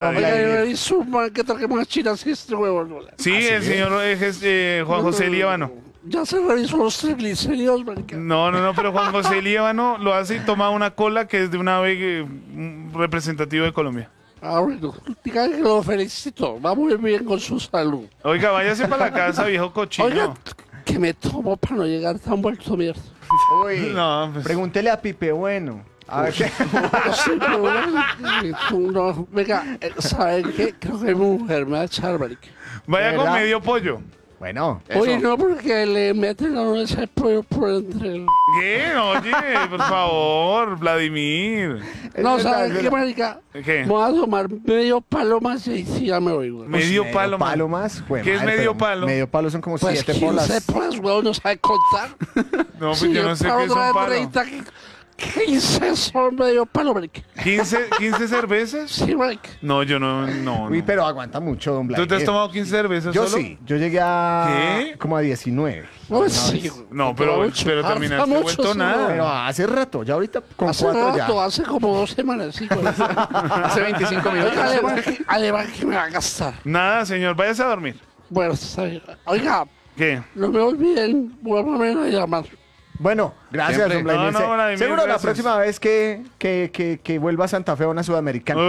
Don Oiga, Vladimir. yo hizo un man que traje más chinas que este huevo. ¿No? Sí, el señor Juan José Líbano. Ya se revisó los triglicéridos, marica. No, pero Juan José Líbano lo hace y toma una cola que es de un ave representativo de Colombia. Ah, bueno, diga que lo felicito. Va muy bien con su salud. Oiga, váyase para la casa, viejo cochino. Oiga, que me tomo para no llegar tan vuelto mierda. Uy, No, pues. pregúntele a Pipe Bueno. A ver qué. No sé, pero tú no. Venga, ¿saben qué? Creo que mi mujer me va a echar, marica. Vaya con ¿Verdad? medio pollo. Bueno, Oye, no, porque le meten a uno ese pollo por entre el... ¿Qué? Oye, por favor, Vladimir. No, es ¿sabes verdad. qué, marica? ¿Qué? Me voy a tomar medio palo más y sí ya me voy, güey. Medio palo, man. palo más. Jue ¿Qué es madre, medio pero palo? Medio palo son como Pues 7 15 bolas. pues, güey, no sabe contar. No, pues Si yo no sé paro qué es un otra palo. vez 30, 15 son medio palo, marica. ¿15 cervezas? Sí, marica. No, yo no. Uy, pero aguanta mucho, don ¿Tú Vladimir. te has tomado 15 cervezas Yo solo? sí, yo llegué a ¿Qué? como a 19. No, sí, güey. No, pero Mucho, terminaste harta mucho, vuelto sí, nada. Pero hace rato, ya ahorita con Hace 4 rato, ya. hace como 2 semanas, sí, güey. Hace 25 minutos. Además que me va a gastar. Nada, señor, váyase a dormir. Bueno, está bien. Oiga, ¿Qué? no me olviden, vuelvan a llamar. Bueno, gracias, Siempre. don Vladimir. No, Vladimir, Seguro la gracias. próxima vez que vuelva a Santa Fe a una sudamericana.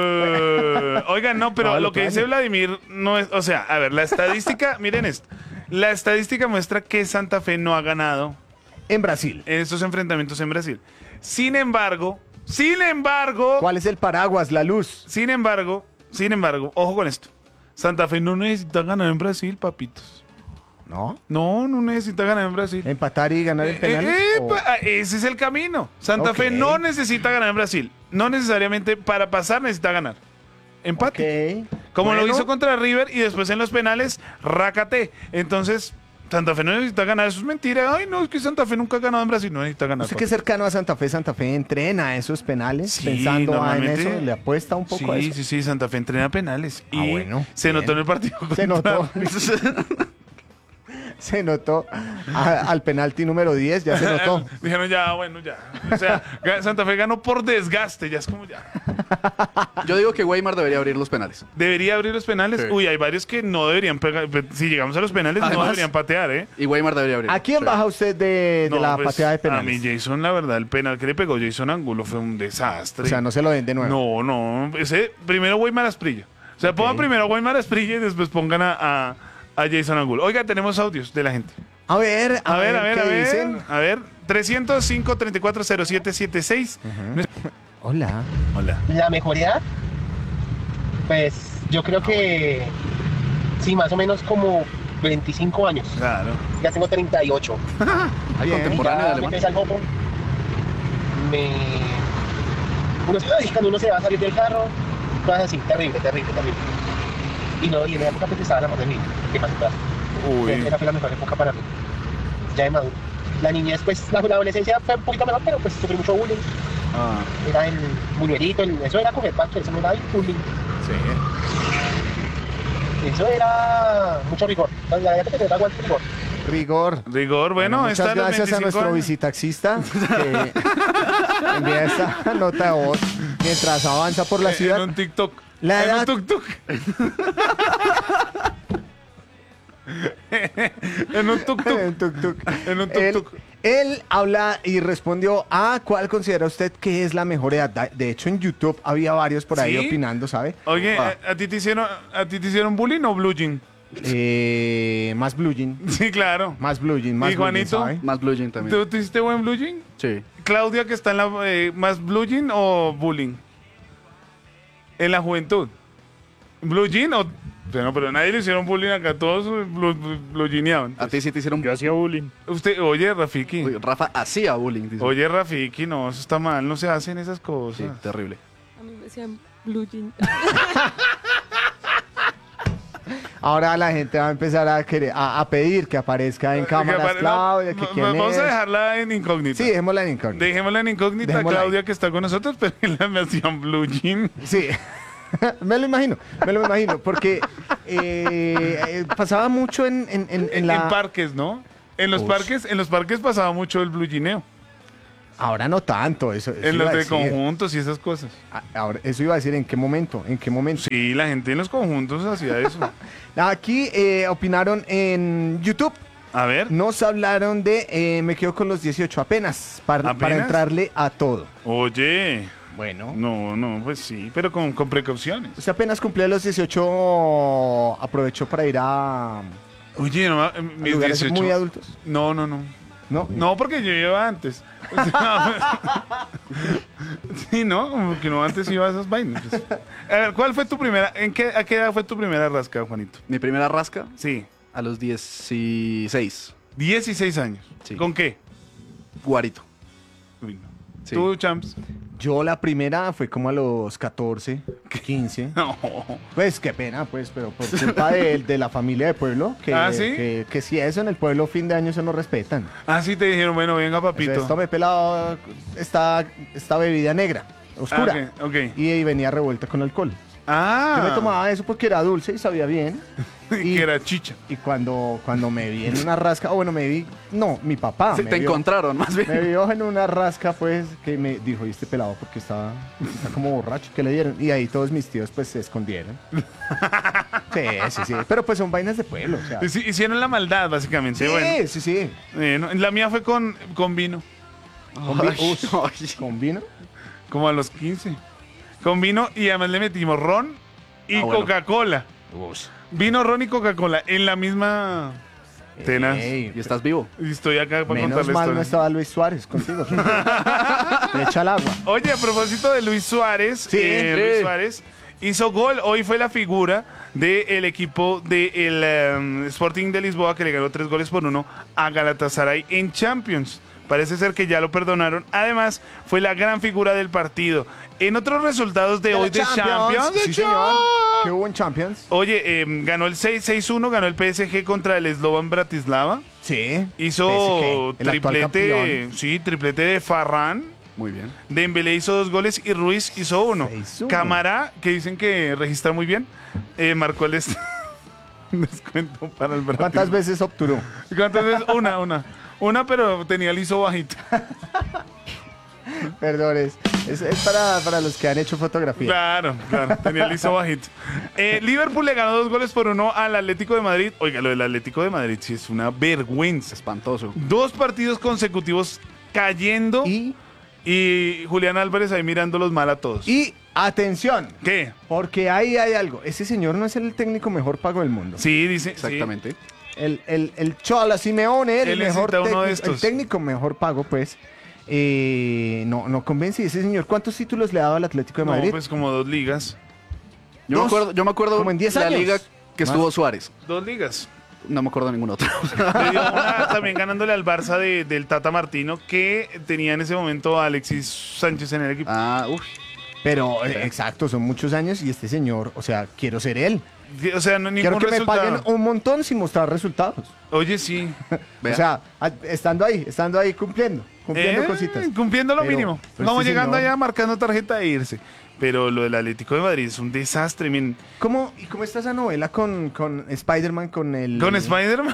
Oigan, no, pero No, lo que dice plano. Vladimir no es, o sea, a ver, la estadística, miren esto. La estadística muestra que Santa Fe no ha ganado En Brasil. en estos enfrentamientos en Brasil. Sin embargo, ¿Cuál es el paraguas, la luz? sin embargo, ojo con esto. Santa Fe no necesita ganar en Brasil, papitos. ¿No? No necesita ganar en Brasil. ¿Empatar y ganar en penales? o- Ese es el camino. Santa Fe Ok. no necesita ganar en Brasil. No necesariamente para pasar necesita ganar. Empate. Ok. Como lo Bueno, hizo contra River y después en los penales, rácate. Entonces, Santa Fe no necesita ganar. Eso es mentira. Ay, no, es que Santa Fe nunca ha ganado en Brasil. No necesita ganar. Usted que es cercano a Santa Fe entrena esos penales, Sí, pensando en normalmente. eso, le apuesta un poco a Sí, eso. sí, Santa Fe entrena penales. Ah, Y bueno, se bien. notó en el partido. Se notó. Se notó al penalti número 10, ya se notó. Dijeron ya, bueno, ya. O sea, Santa Fe ganó por desgaste. Ya es como ya. Yo digo que Weimar debería abrir los penales. ¿Debería abrir los penales? Sí. Uy, hay varios que no deberían pegar. Si llegamos a los penales, no Además- deberían patear, ¿eh? Y Weimar debería abrir. ¿A quién Sí. baja usted de No, la pues, pateada de A mí, penales? Jason, la verdad, el penal que le pegó Jason Angulo fue un desastre. O sea, no se lo den de nuevo. No. Ese, primero Weimar Asprilla. O sea, pongan primero a Weimar Asprilla y después pongan a Jason Angulo. Oiga, tenemos audios de la gente. A ver, ¿qué dicen? A ver, 305-340776. Hola. Hola. La mejoría, pues yo creo que sí, más o menos como 25 años. Claro. Ya tengo 38. Bien. contemporáneo de Ya alemán. me salgo, cuando uno se va a salir del carro, cosas así, terrible. Y en la época pues estaba la madre mía, que más atrás. Uy. Esa fue la mejor época para mí. Ya de maduro. La niñez, pues la adolescencia fue un poquito mejor, pero pues sufrí mucho bullying. Ah. Era el buñuelito, eso era coger pacho, eso no era el bullying. Sí. Eso era mucho rigor. La verdad que te da aguante rigor. Rigor. Bueno, Muchas están los gracias a 25 nuestro años. visitaxista que envía esta nota de voz mientras avanza por la En ciudad. un TikTok. La En edad- un tuk-tuk. En un tuk-tuk. En tuk-tuk. En un Él, tuk-tuk. él habla y respondió a cuál considera usted que es la mejor edad. De hecho, en YouTube había varios por ahí ¿Sí? opinando, ¿sabe? Oye, Ah. ¿a ti te hicieron bullying o blue jean? Más blue jean. Sí, claro. Más blue jean. Más ¿Y blue jean, Juanito? ¿sabe? Más Blue Jean también. ¿Tú hiciste buen blue jean? Sí. Claudia, que está en la más blue jean o bullying. En la juventud. ¿Blue jean o...? Pero nadie le hicieron bullying acá, todos blue jeaneaban. A ti sí te hicieron. Yo hacía bullying. Usted, oye, Rafiki. Uy, Rafa hacía bullying. Dice. Oye, Rafiki, no, eso está mal, no se hacen esas Sí, cosas. terrible. A mí me decían Blue Jean. Ahora la gente va a empezar a pedir que aparezca en cámaras apare- Claudia, no, que quién vamos a es. dejarla en incógnita. Sí, dejémosla en incógnito. Dejémosla en incógnita, Dejémosla Claudia, ahí. que está con nosotros, pero me hacían blue jean. Sí, me lo imagino, porque pasaba mucho en la... En parques, ¿no? En los Ush. parques pasaba mucho el blue jeaneo. Ahora no tanto, eso En iba los a de decir. conjuntos y esas cosas. Ahora, eso iba a decir, ¿en qué momento? ¿En qué momento? Sí, la gente en los conjuntos hacía eso. Aquí opinaron en YouTube. A ver. Nos hablaron de me quedo con los 18 apenas para ¿Apenas? entrarle a todo. Oye. Bueno. No, pues sí, pero con precauciones. Usted apenas cumplió los 18, aprovechó para ir a Oye, no, mis lugares 18. muy adultos. No. ¿No? No, porque yo iba antes. Sí, ¿no? Como que no antes iba a esas vainas. Pues. A ver, ¿cuál fue tu primera? ¿A qué edad fue tu primera rasca, Juanito? Mi primera rasca Sí, a los 16. 16 años. Sí. ¿Con qué? Guarito. Uy, no. Sí. ¿Tú, Champs? Yo la primera fue como a los 14, 15. No. Pues qué pena, pues, pero por culpa de la familia de pueblo, que, ¿Ah, sí? que si eso en el pueblo fin de año se nos respetan. Ah, sí, te dijeron, bueno, venga, papito. Entonces, tome pelado esta bebida negra, oscura, Ah, ok. y venía revuelta con alcohol. Ah. Yo me tomaba eso porque era dulce y sabía bien. Y que era chicha. Y cuando me vi en una rasca, mi papá Sí, me te vio, encontraron, más bien. me vio en una rasca, pues, que me dijo, ¿y este pelado porque está como borracho? ¿Qué le dieron? Y ahí todos mis tíos, pues, se escondieron. Sí. Pero, pues, son vainas de pueblo, o sea. Sí, hicieron la maldad, básicamente. Sí, Bueno, sí. la mía fue con vino, ¿Con vino? como a los 15. Con vino y además le metimos ron y bueno. Coca-Cola. Vino, ron y Coca-Cola en la misma tenaz. Ey, Y estás vivo. Y estoy acá para menos contarles mal no historia. estaba Luis Suárez contigo. Le echa el agua. Oye, a propósito de Luis Suárez, Sí. Luis Suárez hizo gol. Hoy fue la figura del equipo del Sporting de Lisboa, que le ganó 3-1 a Galatasaray en Champions. Parece ser que ya lo perdonaron. Además, fue la gran figura del partido. En otros resultados de hoy de Champions, Sí, señor. ¿Qué hubo en Champions? oye, ganó el 6-1, ganó el PSG contra el Slovan Bratislava. Sí. Hizo PSG, el actual triplete, campeón. sí, triplete de Farran. Muy bien. Dembélé hizo 2 goles y Ruiz hizo 1. 6-1. Camará, que dicen que registra muy bien, marcó el descuento para el Bratislava. ¿Cuántas veces obturó? ¿Cuántas veces? Una, pero tenía el ISO bajito. Perdón, es para los que han hecho fotografía. Claro, tenía el ISO bajito. Liverpool le ganó 2-1 al Atlético de Madrid. Oiga, lo del Atlético de Madrid sí es una vergüenza. Espantoso. 2 partidos consecutivos cayendo y Julián Álvarez ahí mirándolos mal a todos. Y atención, ¿Qué? porque ahí hay algo. Ese señor no es el técnico mejor pago del mundo. Sí, dice. Exactamente. El Chola Simeone, el Él mejor necesita uno de técnico, el estos. técnico mejor pago, pues. No convence. Ese señor, ¿cuántos títulos le ha dado al Atlético de No, Madrid? pues como 2 ligas. Yo me acuerdo como en 10 la años. liga que Más. estuvo Suárez. 2 ligas. No me acuerdo de ningún otro. Le dio una también ganándole al Barça del Tata Martino, que tenía en ese momento a Alexis Sánchez en el equipo. Pero, exacto, son muchos años y este señor, o sea, quiero ser él. O sea, no Quiero ningún que me resultado. paguen un montón sin mostrar resultados. Oye, sí. Vea. O sea, estando ahí, cumpliendo cositas. Cumpliendo lo Pero- mínimo. pero Vamos este llegando señor- allá marcando tarjeta e irse. Pero lo del Atlético de Madrid es un desastre. Miren. ¿Cómo está esa novela con Spider-Man, con Con Spider-Man,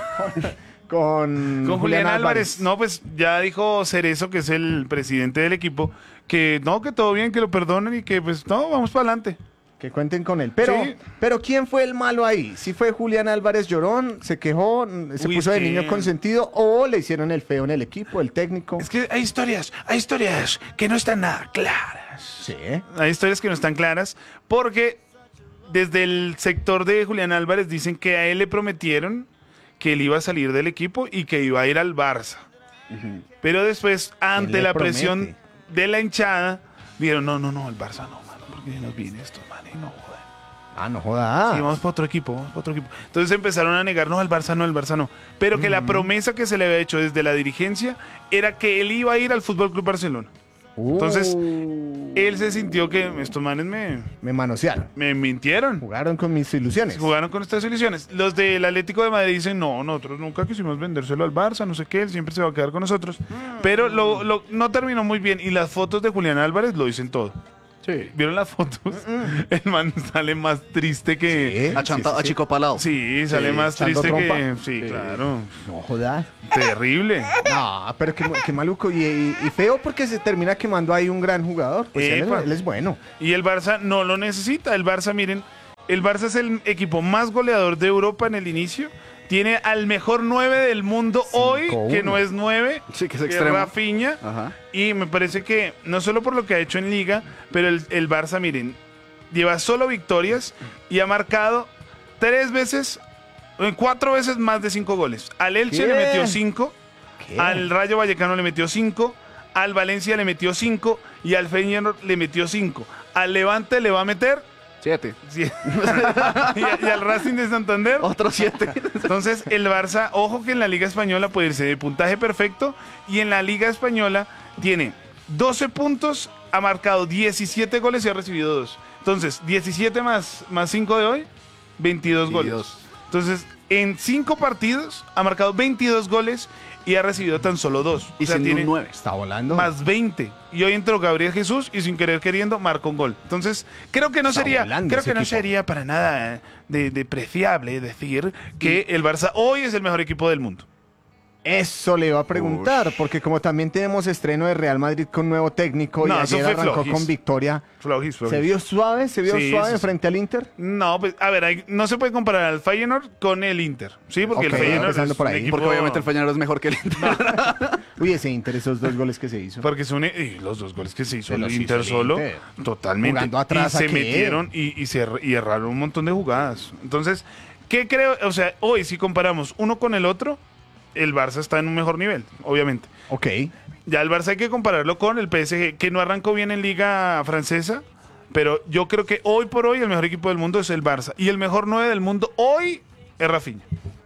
con Julián Álvarez. No, pues ya dijo Cerezo, que es el presidente del equipo, que no, que todo bien, que lo perdonen y que pues no, vamos para adelante. Que cuenten con él. Pero, Sí. pero ¿quién fue el malo ahí? ¿Si fue Julián Álvarez llorón, se quejó, se Uy, puso de es que- niño consentido o le hicieron el feo en el equipo, el técnico? Es que hay historias que no están nada claras. Sí. Hay historias que no están claras porque desde el sector de Julián Álvarez dicen que a él le prometieron que él iba a salir del equipo y que iba a ir al Barça. Pero después, ante le la promete? presión de la hinchada, dijeron, no, el Barça no, mano, porque nos viene esto, mano, y no jodan. Ah, no joda. Sí, vamos para otro equipo. Entonces empezaron a negar, no, el Barça no. Pero que la promesa que se le había hecho desde la dirigencia era que él iba a ir al Fútbol Club Barcelona. Entonces, él se sintió que estos manes Me manosearon. me mintieron. Jugaron con mis ilusiones. Jugaron con estas ilusiones. Los del Atlético de Madrid dicen, no, nosotros nunca quisimos vendérselo al Barça, no sé qué, él siempre se va a quedar con nosotros. Pero no terminó muy bien y las fotos de Julián Álvarez lo dicen todo. Sí. ¿Vieron las fotos? El man sale más triste que... Achantado, achicopalado. Sí, sale más echando triste que... trompa. Sí, claro. No jodas. Terrible. No, pero qué maluco. Y feo porque se termina quemando ahí un gran jugador. Pues Epa. él es bueno. Y el Barça no lo necesita. El Barça, miren, el Barça es el equipo más goleador de Europa en el inicio. Tiene al mejor 9 del mundo hoy, 5-1. que no es 9, Sí, que es que es extremo. Rafinha. Ajá. Y me parece que, no solo por lo que ha hecho en Liga, pero el Barça, miren, lleva solo victorias y ha marcado 4 veces más de 5 goles. Al Elche ¿Qué? le metió 5, ¿Qué? al Rayo Vallecano le metió 5, al Valencia le metió 5 y al Feyenoord le metió 5. Al Levante le va a meter 7. sí, y al Racing de Santander. Otro 7. Entonces, el Barça, ojo que en la Liga Española puede irse de puntaje perfecto y en la Liga Española tiene 12 puntos, ha marcado 17 goles y ha recibido 2. Entonces, 17 más 5 de hoy, 22 goles. 22. Entonces, en 5 partidos ha marcado 22 goles y ha recibido tan solo 2. Y sin un 9. Está volando. Más 20. Y hoy entró Gabriel Jesús y sin querer queriendo marcó un gol. Entonces, creo que no Está sería, volando creo ese que no equipo. sería para nada despreciable decir que el Barça hoy es el mejor equipo del mundo. Eso le iba a preguntar, porque como también tenemos estreno de Real Madrid con nuevo técnico No, y eso ayer fue arrancó flojis. con victoria. Flojis. ¿Se vio suave? ¿Se vio Sí, suave sí, sí. frente al Inter? No, pues, a ver, no se puede comparar al Feyenoord con el Inter, ¿sí? Porque Ok, el Feyenoord empezando es por un ahí. equipo... Porque obviamente el Feyenoord es mejor que el Inter. Uy, ese Inter, esos 2 goles que se hizo. Porque son y los 2 goles que se hizo Se el los Inter hizo el solo, Inter. totalmente. Jugando atrás, y se ¿a qué? metieron y erraron un montón de jugadas. Entonces, ¿qué creo? O sea, hoy si comparamos uno con el otro, el Barça está en un mejor nivel, obviamente. Ok. Ya el Barça hay que compararlo con el PSG, que no arrancó bien en Liga Francesa, pero yo creo que hoy por hoy el mejor equipo del mundo es el Barça. Y el mejor 9 del mundo hoy es Rafinha.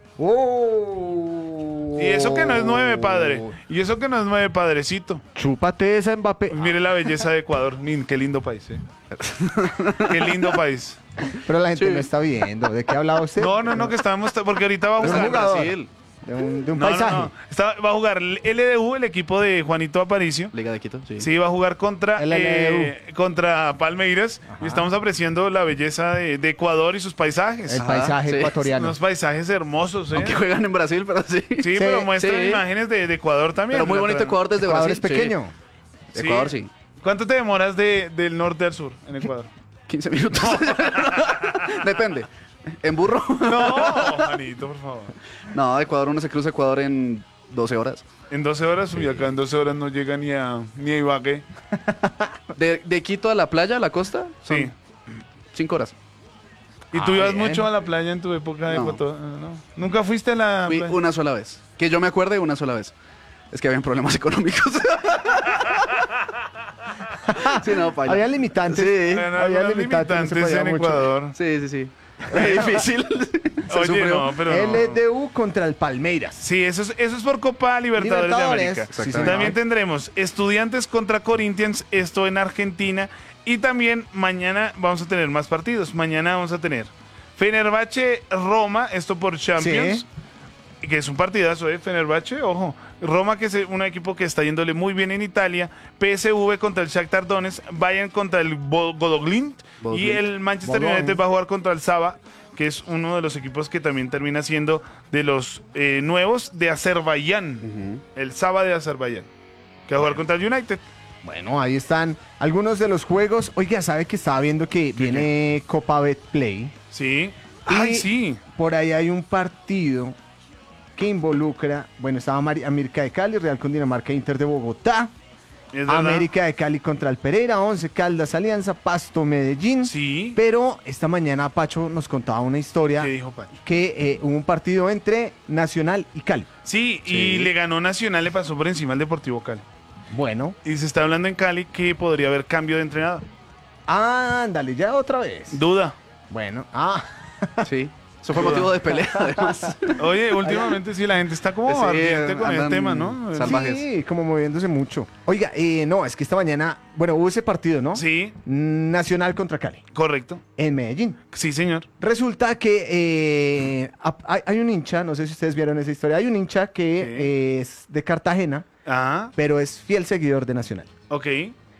Oh. Y eso que no es 9, padre. Y eso que no es 9, padrecito. Chúpate esa Mbappé. Pues mire la belleza de Ecuador. Qué lindo país, Qué lindo país. Pero la gente Sí. no está viendo. ¿De qué hablaba usted? No, que estábamos... Porque ahorita va a De un jugar... jugador. Brasil. De un No, paisaje. Va a jugar el LDU, el equipo de Juanito Aparicio. Liga de Quito, sí. Sí, va a jugar contra, El LDU. contra Palmeiras. Ajá. Y estamos apreciando la belleza de Ecuador y sus paisajes. El paisaje sí. ecuatoriano. Unos paisajes hermosos, Aunque juegan en Brasil, pero sí. Sí, pero muestran sí. imanes de Ecuador también. Pero muy bonito Ecuador desde Ecuador Brasil. es pequeño. Sí. Ecuador sí. ¿Cuánto te demoras del norte al sur en Ecuador? 15 minutos. Depende. ¿En burro? No, Juanito, por favor. No, Ecuador, uno se cruza Ecuador en 12 horas. En 12 horas, y acá en 12 horas no llega ni a Ibagué. De Quito a la playa, a la costa, son Sí. 5 horas. ¿Y tú Ah, ibas bien. mucho a la playa en tu época de No. Ecuador? No. ¿Nunca fuiste a la Fui playa? una sola vez. Que yo me acuerde, una sola vez. Es que habían problemas económicos. Sí, no, paila. Había limitantes. Sí. Bueno, Había algunos limitantes, no se limitantes podía en mucho. Ecuador. Sí. Es difícil. Se Oye, sufrió. no, pero no. LDU contra el Palmeiras. Sí, eso es por Copa Libertadores, de América. Sí, señor. También tendremos Estudiantes contra Corinthians, esto en Argentina. Y también mañana vamos a tener más partidos. Mañana vamos a tener Fenerbahce Roma, esto por Champions. Que es un partidazo, Fenerbahce, ojo. Roma, que es un equipo que está yéndole muy bien en Italia. PSV contra el Shakhtar Donetsk. Bayern contra el Bodoglint. Y Bodoglint. el Manchester Bologna. United va a jugar contra el Saba, que es uno de los equipos que también termina siendo de los nuevos de Azerbaiyán. El Saba de Azerbaiyán. Que va a jugar contra el United. Bueno, ahí están algunos de los juegos. Oiga, ¿sabe que estaba viendo que viene Copa Betplay? Sí. Y Ay, sí. Por ahí hay un partido que involucra, bueno, estaba América de Cali, Real Cundinamarca, Inter de Bogotá, Es verdad. América de Cali contra el Pereira, 11 Caldas Alianza, Pasto Medellín. Sí. Pero esta mañana Pacho nos contaba una historia ¿Qué dijo Pacho? que hubo un partido entre Nacional y Cali. Sí, y le ganó Nacional, le pasó por encima al Deportivo Cali. Bueno, Y se está hablando en Cali que podría haber cambio de entrenador. ándale, ya otra vez. Duda. Bueno, Sí. Eso fue motivo de pelea, además. Oye, últimamente sí, la gente está como Sí, ardiente con el andan tema, ¿no? salvajes. sí, como moviéndose mucho. Oiga, no, es que esta mañana, bueno, hubo ese partido, ¿no? Sí, Nacional contra Cali, correcto. en Medellín. Sí, señor. Resulta que hay un hincha, no sé si ustedes vieron esa historia, hay un hincha que es de Cartagena, Ah, pero es fiel seguidor de Nacional. ok.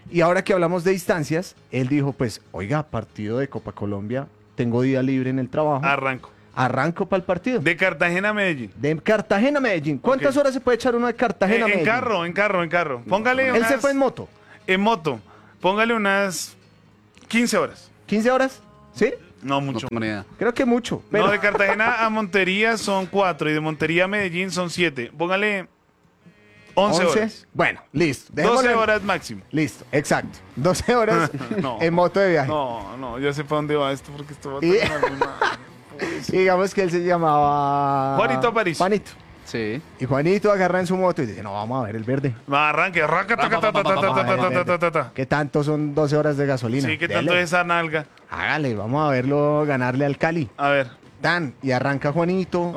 Y ahora que hablamos de distancias, él dijo, pues, oiga, partido de Copa Colombia, tengo día libre en el trabajo. Arranco. Arranco para el partido. De Cartagena a Medellín. De Cartagena a Medellín. ¿Cuántas horas se puede echar uno de Cartagena a En Medellín? carro. Póngale Él se fue en moto. En moto. Póngale unas 15 horas. ¿15 horas? ¿Sí? No No mucho. tengo ni idea. Creo que mucho. Pero No, de Cartagena a Montería son 4 y de Montería a Medellín son 7. Póngale 11 horas. Bueno, listo. 12 Dejémoslo en- horas máximo. Listo, exacto. 12 horas No. en moto de viaje. No, ya sé para dónde va esto porque esto va a Y- terminar muy mal. Y digamos que él se llamaba... Juanito Aparicio. Juanito. Sí. Y Juanito agarra en su moto y dice, no, vamos a ver el verde. Va, arranque, arranca, taca, ta, ta, ta, ta, ta, ta, ta, ta. ¿Qué tanto son 12 horas de gasolina? Sí, ¿qué tanto Dele. es esa nalga? Hágale, vamos a verlo ganarle al Cali. A ver. Tan, y arranca Juanito.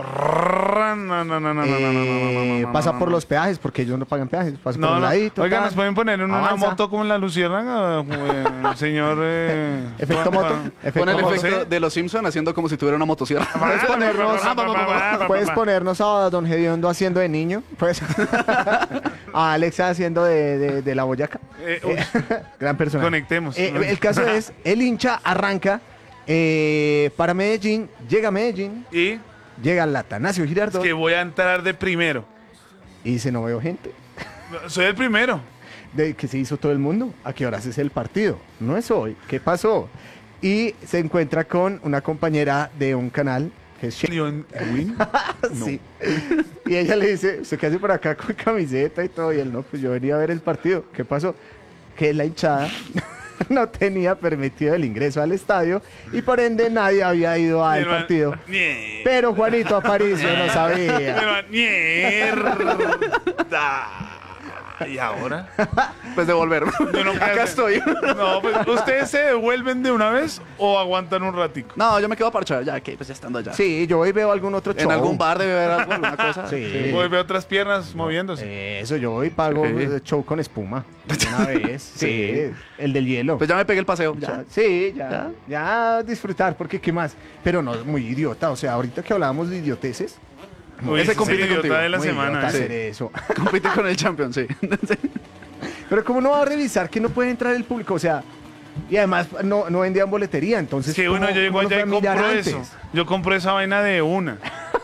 Pasa por los peajes, porque ellos no pagan peajes. Pasa por No, un no. ladito. Oiga, tan, ¿nos pueden poner en una avanza. moto como en la Luciérnaga, señor? Efecto moto. Efecto Pon el moto. efecto de los Simpson haciendo como si tuviera una motosierra. Puedes ponernos a Don Gediondo haciendo de niño. Pues a Alexa haciendo de la boyaca. Gran persona. Conectemos. El caso es, el hincha arranca para Medellín, llega a Medellín, Y llega al Atanasio es Girardot que voy a entrar de primero. y dice, no veo gente. Soy el primero. De que se hizo todo el mundo. ¿A qué horas es el partido? No es hoy. ¿Qué pasó? Y se encuentra con una compañera de un canal que es Leon Win. Sí. Y ella le dice, ¿usted qué hace por acá con camiseta y todo? Y él, no, pues yo venía a ver el partido. ¿Qué pasó? Que la hinchada no tenía permitido el ingreso al estadio y por ende nadie había ido al partido. Pero Juanito Aparicio no sabía. Mierda. ¿Y ahora? Pues devolver. Yo no Acá estoy. No, pues, ¿ustedes se devuelven de una vez o aguantan un ratico? No, yo me quedo a parchar ya, que pues ya estando allá. Sí, yo hoy veo algún otro show. En algún bar debe haber algo, alguna cosa. Sí. Voy a ver otras piernas moviéndose. Eso, yo hoy pago Sí. show con espuma. Una vez. Sí. El del hielo. Pues ya me pegué el paseo. Ya. Sí, ya disfrutar, porque qué más. Pero no, muy idiota. O sea, ahorita que hablábamos de idioteces, Uy, ese ese compite es el idiota contigo. de la muy semana. idiota Sí. hacer eso. Compite con el Champions, sí. Pero ¿cómo no va a revisar que no puede entrar el público? O sea, y además no vendían boletería, entonces Sí, bueno, ¿cómo- yo llego cómo no allá y fue a mirar compro antes? eso. Yo compro esa vaina de una.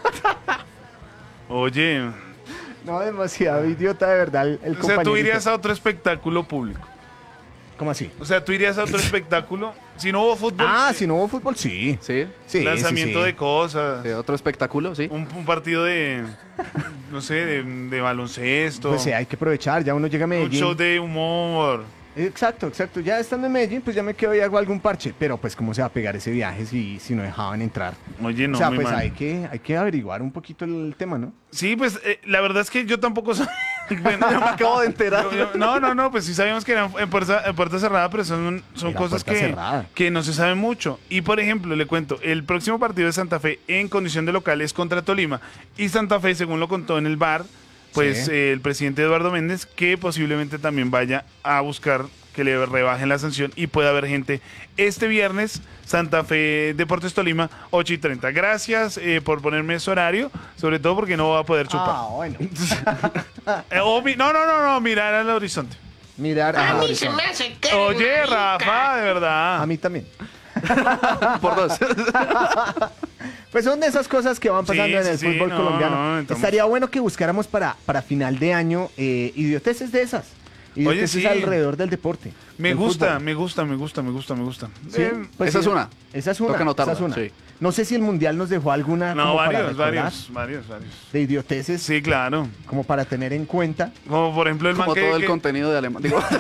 Oye, No, demasiado idiota de verdad el o sea, tú compañerito. irías a otro espectáculo público. ¿Cómo así? O sea, tú irías a otro espectáculo. Si no hubo fútbol, Ah, si no hubo fútbol, sí. Sí. Sí, lanzamiento sí, sí. de cosas. Otro espectáculo, sí. Un partido de, no sé, de baloncesto. Pues sí, hay que aprovechar, ya uno llega a un Medellín. show de humor. Exacto. Ya estando en Medellín, pues ya me quedo y hago algún parche. Pero pues cómo se va a pegar ese viaje si no dejaban entrar. Oye, no, o sea, muy pues mal. hay que averiguar un poquito el tema, ¿no? Sí, pues la verdad es que yo tampoco soy... Bueno, Ya me acabo de enterar. No, pues sí sabíamos que eran en puerta cerrada, pero son Era cosas puerta cerrada. que no se saben mucho. Y por ejemplo, le cuento, el próximo partido de Santa Fe en condición de local es contra Tolima. Y Santa Fe, según lo contó en el bar, pues Sí. el presidente Eduardo Méndez, que posiblemente también vaya a buscar que le rebajen la sanción y pueda haber gente este viernes, Santa Fe Deportes Tolima, 8:30. Gracias por ponerme ese horario, sobre todo porque no va a poder chupar. Ah, bueno. No, mirar al horizonte. Mirar a horizonte. Oye, Rafa, de verdad. A mí también. Por dos. Pues son de esas cosas que van pasando Sí, en sí, el sí, fútbol no, colombiano. no, estamos- Estaría bueno que buscáramos para final de año idioteces de esas. Idioteces sí. alrededor del deporte. Me del gusta, fútbol. me gusta. Sí, pues esa sí, es una. Esa es una. Toca anotarla, esa es una. sí. No sé si el mundial nos dejó alguna No, como para varios, recordar, varios. de idioteces Sí, claro. como para tener en cuenta. Como por ejemplo el man Como todo el que, contenido de alemán. Digo,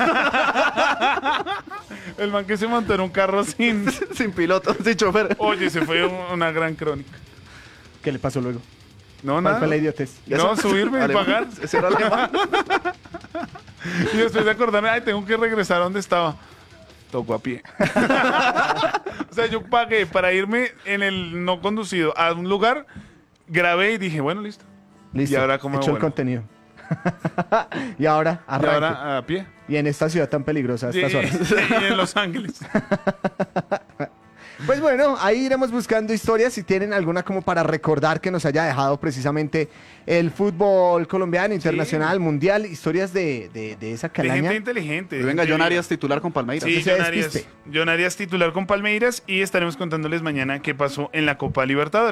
el man que se montó en un carro sin... sin piloto, sin chofer. Oye, se fue una gran crónica. ¿Qué le pasó luego? No, ¿Cuál nada. fue la idiotez? No, subirme y Alemán. pagar. Ese era alemán. Y después de acordarme, ay, tengo que regresar a donde estaba. Tocó a pie. O sea, yo pagué para irme en el no conducido a un lugar, grabé y dije, bueno, listo. Listo. ¿Y ahora cómo Hecho el bueno? contenido. Y ahora, Y arranque. ahora a pie. Y en esta ciudad tan peligrosa a estas horas. Y en Los Ángeles. Pues bueno, ahí iremos buscando historias. Si tienen alguna como para recordar que nos haya dejado precisamente el fútbol colombiano, internacional, mundial, historias de esa De calaña. gente inteligente. Venga, gente John viva. Arias titular con Palmeiras. Sí, se John Arias, despiste. John Arias titular con Palmeiras y estaremos contándoles mañana qué pasó en la Copa Libertadores.